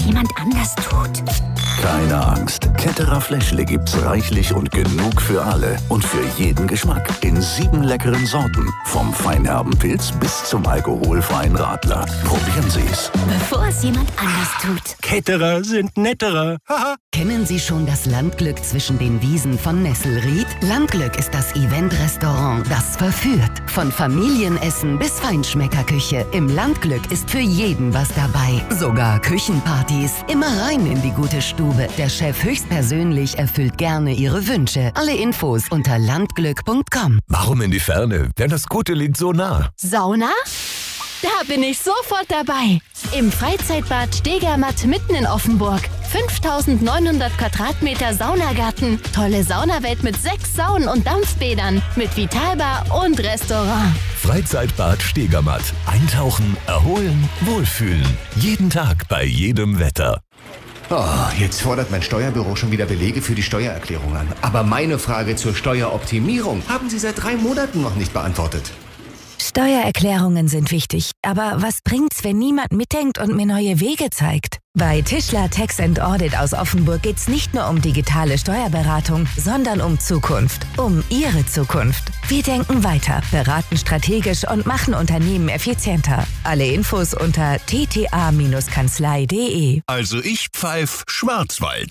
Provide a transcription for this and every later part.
jemand anders tut. Keine Angst. Ketterer Fläschle gibt's reichlich und genug für alle. Und für jeden Geschmack. In 7 leckeren Sorten. Vom feinherben Pilz bis zum alkoholfreien Radler. Probieren Sie's. Bevor es jemand anders tut. Ketterer sind netterer. Kennen Sie schon das Landglück zwischen den Wiesen von Nesselried? Landglück ist das Event-Restaurant, das verführt. Von Familienessen bis Feinschmeckerküche. Im Landglück ist für jeden was dabei. Sogar Küchenpartys. Immer rein in die gute Stube. Der Chef höchstpersönlich erfüllt gerne Ihre Wünsche. Alle Infos unter landglück.com. Warum in die Ferne, wenn das Gute liegt so nah? Sauna? Da bin ich sofort dabei. Im Freizeitbad Stegermatt mitten in Offenburg. 5900 Quadratmeter Saunagarten. Tolle Saunawelt mit 6 Saunen und Dampfbädern. Mit Vitalbar und Restaurant. Freizeitbad Stegermatt. Eintauchen, erholen, wohlfühlen. Jeden Tag bei jedem Wetter. Oh, jetzt fordert mein Steuerbüro schon wieder Belege für die Steuererklärung an. Aber meine Frage zur Steueroptimierung haben Sie seit 3 Monaten noch nicht beantwortet. Steuererklärungen sind wichtig, aber was bringt's, wenn niemand mitdenkt und mir neue Wege zeigt? Bei Tischler Tax & Audit aus Offenburg geht's nicht nur um digitale Steuerberatung, sondern um Zukunft. Um Ihre Zukunft. Wir denken weiter, beraten strategisch und machen Unternehmen effizienter. Alle Infos unter tta-kanzlei.de. Also ich pfeif Schwarzwald.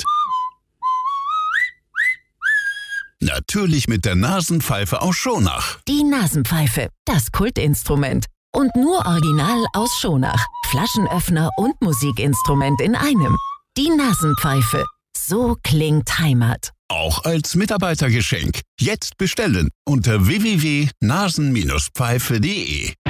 Natürlich mit der Nasenpfeife aus Schonach. Die Nasenpfeife, das Kultinstrument. Und nur original aus Schonach. Flaschenöffner und Musikinstrument in einem. Die Nasenpfeife. So klingt Heimat. Auch als Mitarbeitergeschenk. Jetzt bestellen unter www.nasen-pfeife.de.